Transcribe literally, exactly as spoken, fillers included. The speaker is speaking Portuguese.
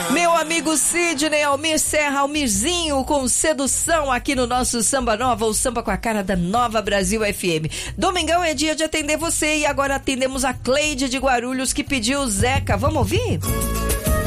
Meu amigo Sidney Almir Serra, Almirzinho com sedução aqui no nosso Samba Nova, o samba com a cara da Nova Brasil F M. Domingão é dia de atender você e agora atendemos a Cleide de Guarulhos que pediu o Zeca. Vamos ouvir?